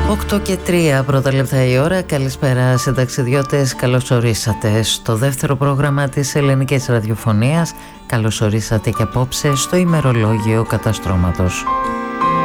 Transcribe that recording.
8 και 3 πρώτα λεπτά η ώρα. Καλησπέρα σε ταξιδιώτες. Καλώς ορίσατε στο δεύτερο πρόγραμμα της Ελληνικής Ραδιοφωνίας. Καλώς ορίσατε και απόψε στο ημερολόγιο καταστρώματος.